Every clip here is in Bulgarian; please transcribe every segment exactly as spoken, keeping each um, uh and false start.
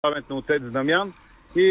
памет на отец Дамян и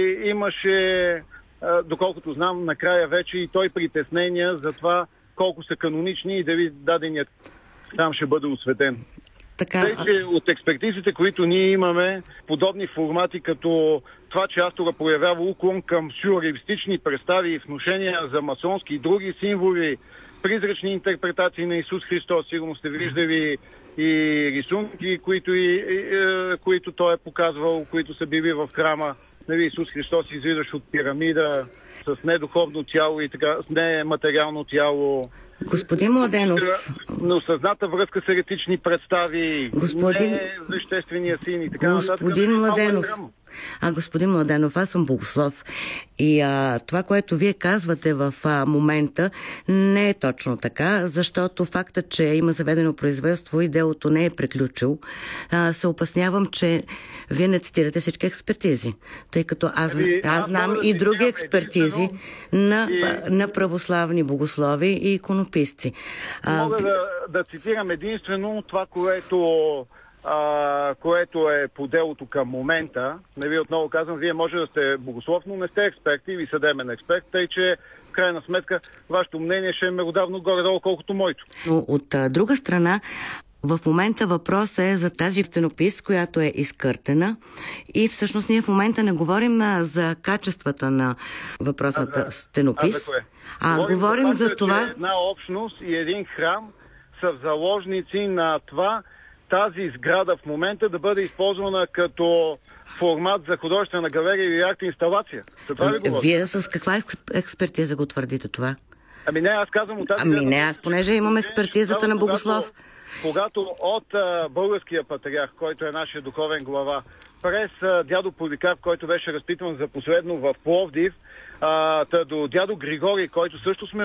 имаше, доколкото знам, накрая вече и той притеснения за това колко са канонични и дали даденият храм ще бъде осветен. Така... Тъй, че от експертизите, които ние имаме, подобни формати като това, че автора проявява уклон към сюрреалистични представи и внушения за масонски и други символи, призрачни интерпретации на Исус Христос, сигурно сте виждали и рисунки, които, и, и, които той е показвал, които са били в храма. Нали, Исус Христос излизаш от пирамида с недуховно тяло и така, с нематериално тяло. Господин Младенов. Неосъзната връзка с еретични представи, господин... не веществения син и така нататък. Господин Младенов. А, господин Младенов, аз съм богослов. И а, това, което вие казвате в а, момента, не е точно така, защото фактът, че има заведено производство и делото не е приключил, а, се опаснявам, че вие не цитирате всички експертизи. Тъй като аз, Ами, аз знам да и други експертизи на, и... на православни богослови и иконописци. Мога а, да, да цитирам единствено това, което... Uh, което е по делото към момента. Не ви отново казвам, вие може да сте богослов, но не сте експерт или съдебен експерт, тъй че в крайна сметка вашето мнение ще е меродавно горе-долу, колкото моето. Но от а, друга страна, в момента въпросът е за тази стенопис, която е изкъртена и всъщност ние в момента не говорим а, за качествата на въпросната а, стенопис, а, а говорим, говорим за, за това... Че една общност и един храм са заложници на това тази сграда в момента да бъде използвана като формат за художествена галерия или арт инсталация. За това ли говоря? Вие с каква експертиза го твърдите това? Ами не, аз казвам от тази... Ами не, аз понеже имам експертизата на богослов. Когато, когато от а, българския патриарх, който е нашия духовен глава, през а, дядо Поликарп, който беше разпитван за последно в Пловдив, а, до дядо Григорий, който също сме